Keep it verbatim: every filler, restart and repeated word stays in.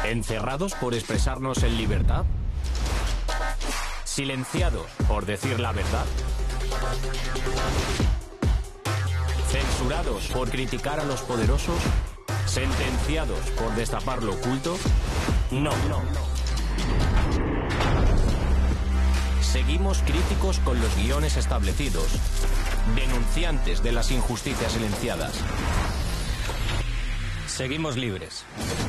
¿Encerrados por expresarnos en libertad? ¿Silenciados por decir la verdad? ¿Censurados por criticar a los poderosos? ¿Sentenciados por destapar lo oculto? No, no, no. Seguimos críticos con los guiones establecidos, denunciantes de las injusticias silenciadas. Seguimos libres.